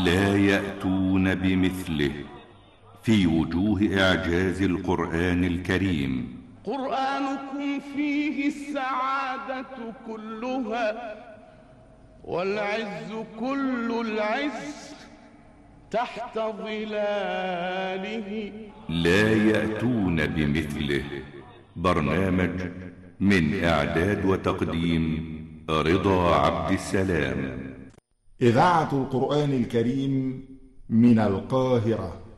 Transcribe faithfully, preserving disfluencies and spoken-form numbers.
لا يأتون بمثله في وجوه إعجاز القرآن الكريم. قرآنكم فيه السعادة كلها والعز كل العز تحت ظلاله. لا يأتون بمثله. برنامج من إعداد وتقديم رضا عبد السلام. إذاعة القرآن الكريم من القاهرة.